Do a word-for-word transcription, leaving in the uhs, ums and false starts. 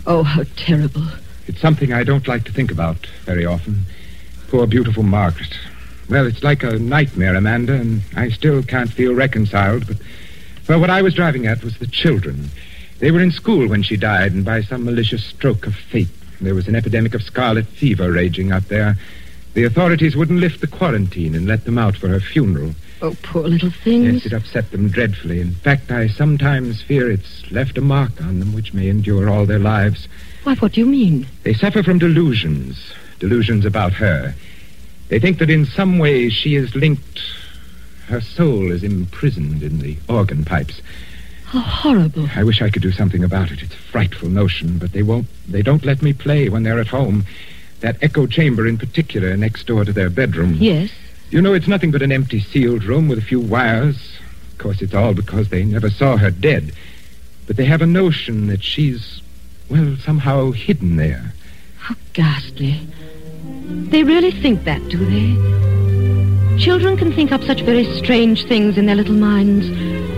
Oh, how terrible. It's something I don't like to think about very often. Poor, beautiful Margaret. Well, it's like a nightmare, Amanda, and I still can't feel reconciled, but... Well, what I was driving at was the children. They were in school when she died, and by some malicious stroke of fate, there was an epidemic of scarlet fever raging out there. The authorities wouldn't lift the quarantine and let them out for her funeral. Oh, poor little things. Yes, it upset them dreadfully. In fact, I sometimes fear it's left a mark on them which may endure all their lives. Why, what do you mean? They suffer from delusions. Delusions about her. They think that in some way she is linked... Her soul is imprisoned in the organ pipes. How horrible. I wish I could do something about it. It's a frightful notion, but they won't... They don't let me play when they're at home. That echo chamber in particular, next door to their bedroom. Yes? You know, it's nothing but an empty sealed room with a few wires. Of course, it's all because they never saw her dead. But they have a notion that she's, well, somehow hidden there. How ghastly. They really think that, do they? Children can think up such very strange things in their little minds.